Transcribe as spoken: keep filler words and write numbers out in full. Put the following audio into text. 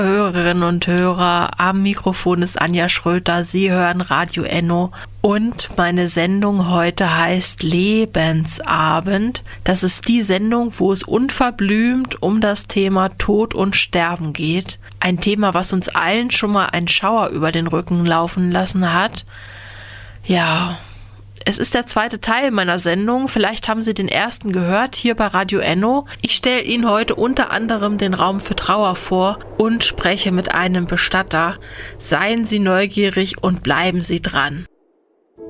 Hörerinnen und Hörer, am Mikrofon ist Anja Schröter, Sie hören Radio Enno und meine Sendung heute heißt Lebensabend. Das ist die Sendung, wo es unverblümt um das Thema Tod und Sterben geht. Ein Thema, was uns allen schon mal einen Schauer über den Rücken laufen lassen hat. Ja, es ist der zweite Teil meiner Sendung. Vielleicht haben Sie den ersten gehört hier bei Radio Enno. Ich stelle Ihnen heute unter anderem den Raum für Trauer vor und spreche mit einem Bestatter. Seien Sie neugierig und bleiben Sie dran.